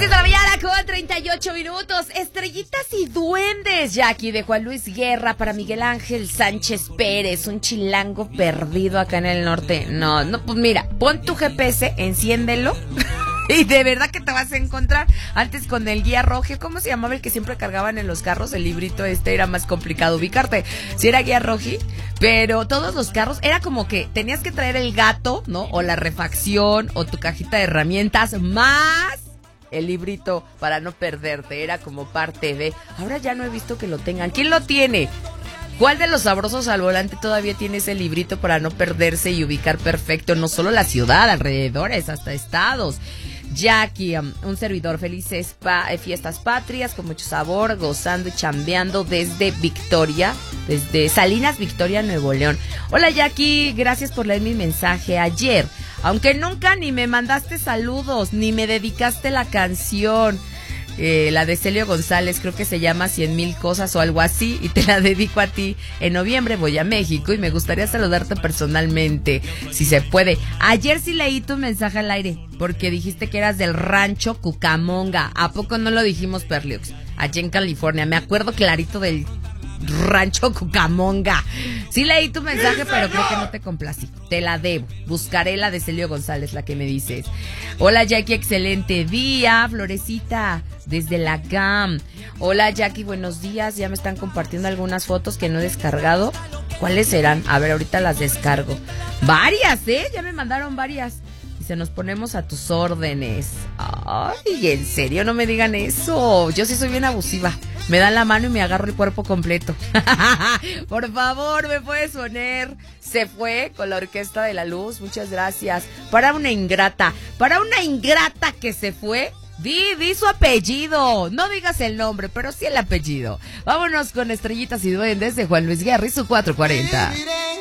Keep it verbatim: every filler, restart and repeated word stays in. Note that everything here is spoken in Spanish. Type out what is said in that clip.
Las diez de la mañana con treinta y ocho minutos. Estrellitas y duendes, Jackie, de Juan Luis Guerra para Miguel Ángel Sánchez Pérez, un chilango perdido acá en el norte. No, no, pues mira, pon tu G P S, enciéndelo y de verdad que te vas a encontrar. Antes con el guía rojo, ¿cómo se llamaba el que siempre cargaban en los carros? El librito este era más complicado ubicarte. Si era guía rojo, pero todos los carros era como que tenías que traer el gato, ¿no? O la refacción, o tu cajita de herramientas, más el librito para no perderte. Era como parte de... Ahora ya no he visto que lo tengan. ¿Quién lo tiene? ¿Cuál de los sabrosos al volante todavía tiene ese librito para no perderse y ubicar perfecto no solo la ciudad, alrededores, hasta estados? Jackie, um, un servidor, felices pa- fiestas patrias, con mucho sabor, gozando y chambeando desde Victoria, desde Salinas, Victoria, Nuevo León. Hola Jackie, gracias por leer mi mensaje ayer, aunque nunca ni me mandaste saludos, ni me dedicaste la canción. Eh, la de Celio González, creo que se llama Cien Mil Cosas o algo así, y te la dedico a ti. En noviembre voy a México y me gustaría saludarte personalmente, si se puede. Ayer sí leí tu mensaje al aire, porque dijiste que eras del rancho Cucamonga. ¿A poco no lo dijimos, Perliox? Allá en California, me acuerdo clarito del rancho Cucamonga. Sí leí tu mensaje, pero creo que no te complací. Te la debo. Buscaré la de Celio González, la que me dices. Hola Jackie, excelente día. Florecita, desde la G A M. Hola Jackie, buenos días. Ya me están compartiendo algunas fotos que no he descargado. ¿Cuáles serán? A ver, ahorita las descargo. Varias, ¿eh? Ya me mandaron varias. Y se nos ponemos a tus órdenes. Ay, en serio, no me digan eso. Yo sí soy bien abusiva. Me dan la mano y me agarro el cuerpo completo. Por favor, me puedes poner Se Fue con la Orquesta de la Luz. Muchas gracias. Para una ingrata, para una ingrata que se fue, di, di su apellido. No digas el nombre, pero sí el apellido. Vámonos con Estrellitas y Duendes de Juan Luis Guerra y su cuatrocientos cuarenta.